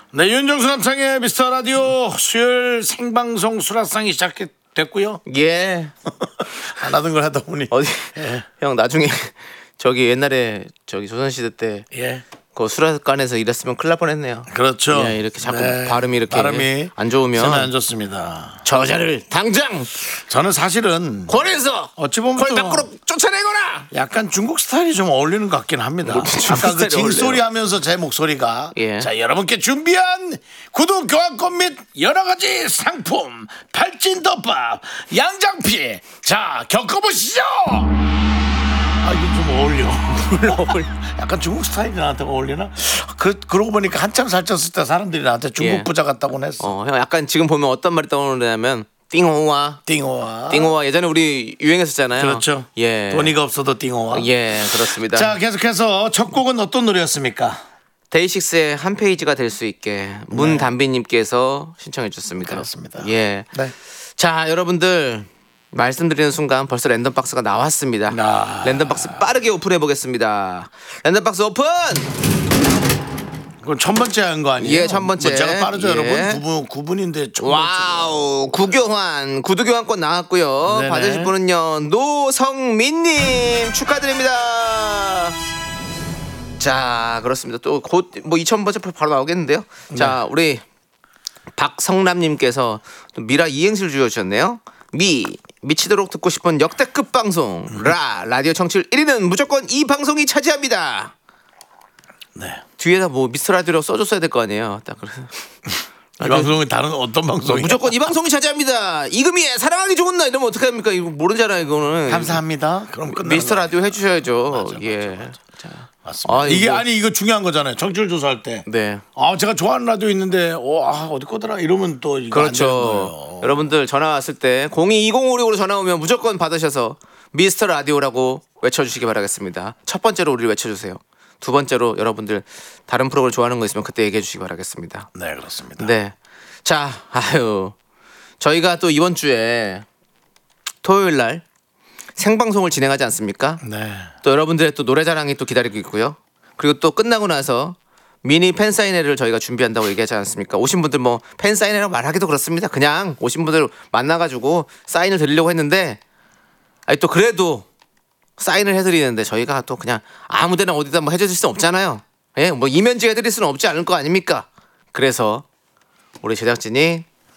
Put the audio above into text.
네, 윤정수 남창의 미스터 라디오 수요일 생방송 수라상이 시작됐고요. 예. 안 하던 걸 하다 보니 어디 형 나중에 저기 옛날에 저기 조선시대 때 예. 그 수락관에서 일했으면 큰일 날 뻔했네요. 그렇죠. 예, 이렇게 자꾸 발음이 이렇게 안 좋으면 저는 안 좋습니다. 저자를 당장 저는 사실은 권해서 어찌 보면 걸 밖으로 쫓아내거나. 약간 중국 스타일이 좀 어울리는 것 같긴 합니다. 아까 그 징소리 하면서 제 목소리가 예. 자, 여러분께 준비한 구두 교환권 및 여러 가지 상품 팔찐 덮밥 양장피 자 겪어보시죠. 아, 이거 좀 어울려. 약간 중국 스타일이 나한테 어울리나? 그러고 보니까 한참 살쪘을 때 사람들이 나한테 중국 예. 부자 같다고 했어. 형 약간 지금 보면 어떤 말이 떠오르냐면 띵호와 예전에 우리 유행했었잖아요. 그렇죠. 예. 돈이가 없어도 띵호와. 예, 그렇습니다. 자, 계속해서 첫 곡은 어떤 노래였습니까? 데이식스의 한 페이지가 될 수 있게 문담비님께서 신청해 주셨습니다. 그렇습니다. 예. 네. 자, 여러분들 말씀드리는 순간 벌써 랜덤 박스가 나왔습니다. 랜덤 박스 빠르게 오픈해 보겠습니다. 랜덤 박스 오픈. 그건 첫 번째 한 거 아니에요? 예, 첫 번째. 뭐 제가 빠르죠, 예. 여러분. 9분인데 첫 번째. 와우, 구두 교환권 나왔고요. 네네. 받으실 분은요 노성민님 축하드립니다. 자, 그렇습니다. 또 곧 뭐 2000번째 바로 나오겠는데요. 자, 우리 박성남님께서 또 미라 이행시를 주셨네요. 미치도록 듣고 싶은 역대급 방송 라디오 청취율 1위는 무조건 이 방송이 차지합니다. 네. 뒤에다 뭐 미스터 라디오라고 써줬어야 될 거 아니에요. 딱 그래서 이 방송은 다른 어떤 방송이에요? 무조건 이 방송이 차지합니다. 이금희의 사랑하기 좋은 날 이러면 어떡합니까? 이거 모르잖아요, 이거는. 감사합니다. 그럼 끝나. 미스터 라디오 해주셔야죠. 맞아, 예. 맞아. 자, 맞습니다. 이게 아니 이거 중요한 거잖아요. 청취율 조사할 때. 네. 아, 제가 좋아하는 라디오 있는데 어디 거더라 이러면 또 이거 안 되는 그렇죠. 거예요. 여러분들 전화 왔을 때 022056으로 전화 오면 무조건 받으셔서 미스터 라디오라고 외쳐주시기 바라겠습니다. 첫 번째로 우리를 외쳐주세요. 두 번째로 여러분들 다른 프로그램 좋아하는 거 있으면 그때 얘기해 주시기 바라겠습니다. 네, 그렇습니다. 네. 자, 저희가 또 이번 주에 토요일 날 생방송을 진행하지 않습니까? 네. 또 여러분들의 또 노래자랑이 또 기다리고 있고요. 그리고 또 끝나고 나서 미니 팬사인회를 저희가 준비한다고 얘기하지 않습니까? 오신 분들 뭐 팬사인회라고 말하기도 그렇습니다. 그냥 오신 분들 만나가지고 사인을 드리려고 했는데 아니 또 그래도 사인을 해드리는데 저희가 또 그냥 아무데나 어디다 뭐 해줄 수는 없잖아요. 예, 뭐 이면지 해드릴 수는 없지 않을 거 아닙니까? 그래서 우리 제작진이